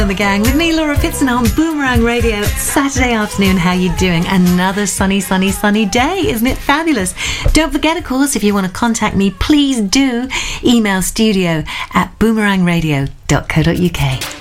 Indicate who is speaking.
Speaker 1: and the gang with me, Laura Pitson, on Boomerang Radio. Saturday afternoon, how you doing? Another sunny day. Isn't it fabulous? Don't forget, of course, if you want to contact me, please do email studio@boomerangradio.co.uk.